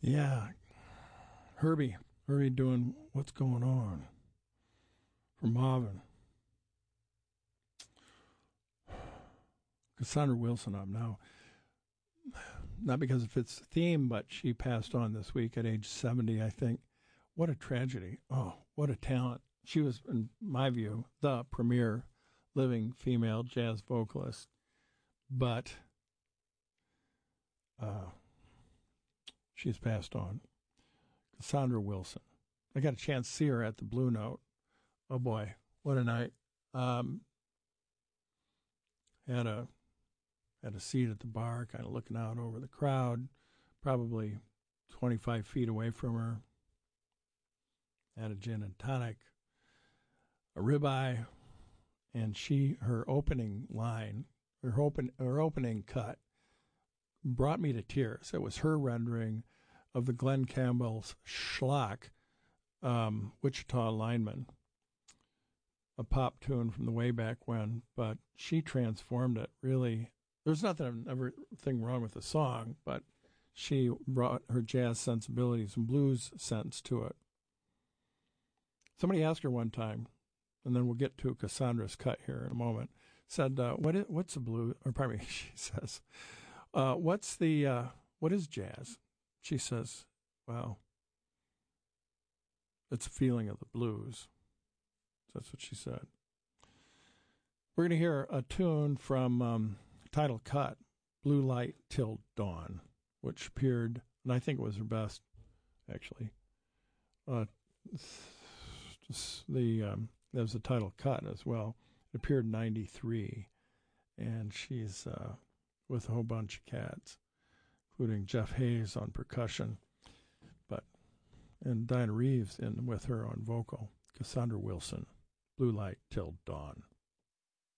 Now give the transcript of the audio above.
Yeah, Herbie doing What's Going On for Marvin. Cassandra Wilson up now. Not because it fits the theme, but she passed on this week at age 70, I think. What a tragedy. Oh, what a talent. She was, in my view, the premier living female jazz vocalist. But she's passed on. Cassandra Wilson. I got a chance to see her at the Blue Note. Oh, boy, what a night. Had a seat at the bar, kind of looking out over the crowd, probably 25 feet away from her. Had a gin and tonic, a ribeye, and her opening line, her opening cut, brought me to tears. It was her rendering of the Glenn Campbell's Schlock, Wichita Lineman, a pop tune from the way back when, but she transformed it, really. There's everything wrong with the song, but she brought her jazz sensibilities and blues sense to it. Somebody asked her one time, and then we'll get to Cassandra's cut here in a moment, said, what's a blues? Or pardon me, she says, what is jazz? She says, well, it's a feeling of the blues. That's what she said. We're going to hear a tune from Title Cut, Blue Light Till Dawn, which appeared, and I think it was her best, actually. There was a title cut as well. It appeared in 93, and she's with a whole bunch of cats, including Jeff Hayes on percussion, and Diana Reeves with her on vocal. Cassandra Wilson, Blue Light Till Dawn.